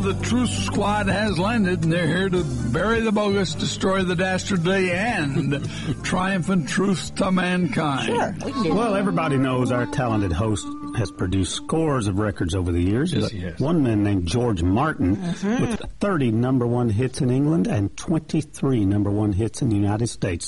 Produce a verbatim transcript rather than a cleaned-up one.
the Truth Squad has landed, and they're here to bury the bogus, destroy the dastardly, and triumphant truth to mankind. Sure, we can do Well, that. everybody knows our talented host has produced scores of records over the years. Yes, he has. One man named George Martin Mm-hmm. with thirty number one hits in England and twenty-three number one hits in the United States.